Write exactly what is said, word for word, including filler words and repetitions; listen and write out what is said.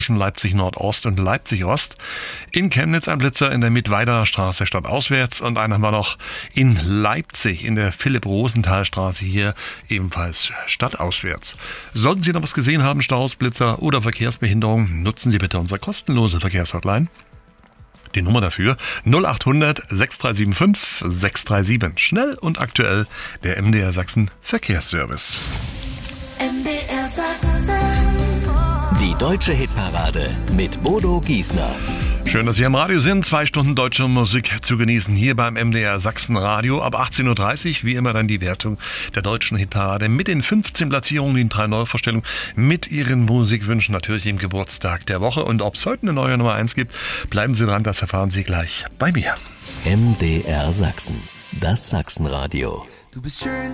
Leipzig Nordost und Leipzig Ost. In Chemnitz ein Blitzer in der Mittweiderer Straße stadtauswärts und einen haben wir noch in Leipzig in der Philipp-Rosenthal-Straße hier ebenfalls stadtauswärts. Sollten Sie noch was gesehen haben, Staus, Blitzer oder Verkehrsbehinderung, nutzen Sie bitte unsere kostenlose Verkehrshotline. Die Nummer dafür null acht hundert sechs drei sieben fünf sechs drei sieben. Schnell und aktuell der M D R Sachsen Verkehrsservice. M D R Sachsen. Die deutsche Hitparade mit Bodo Giesner. Schön, dass Sie am Radio sind. Zwei Stunden deutsche Musik zu genießen hier beim M D R Sachsen Radio. Ab achtzehn Uhr dreißig, wie immer, dann die Wertung der deutschen Hitparade mit den fünfzehn Platzierungen, den drei Neuvorstellungen, mit Ihren Musikwünschen, natürlich im Geburtstag der Woche. Und ob es heute eine neue Nummer eins gibt, bleiben Sie dran, das erfahren Sie gleich bei mir. M D R Sachsen, das Sachsenradio. Du bist schön.